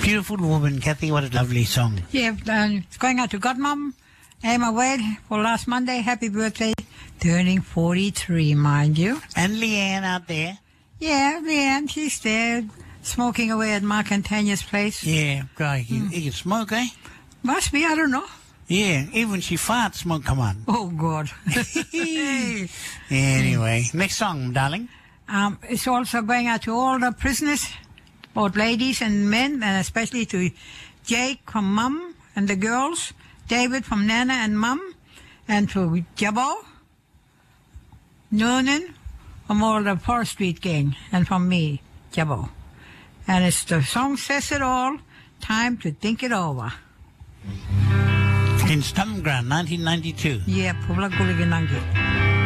Beautiful woman, Kathy. What a lovely song. Yeah, it's going out to Godmum, Emma Wade, for last Monday. Happy birthday. Turning 43, mind you. And Leanne out there. Yeah, Leanne, she's there, smoking away at Mark and Tanya's place. Yeah, guy, he can smoke, eh? Must be, I don't know. Yeah, even when she farts, smoke come on. Oh, God. Anyway, next song, darling. It's also going out to all the prisoners, both ladies and men, and especially to Jake from Mum and the girls, David from Nana and Mum, and to Jabbo, Noonan, from all the Forest Street gang, and from me, Jabbo. And it's the song says it all, time to think it over. In Stumpground, 1992. Yeah, Pula Guliganangi.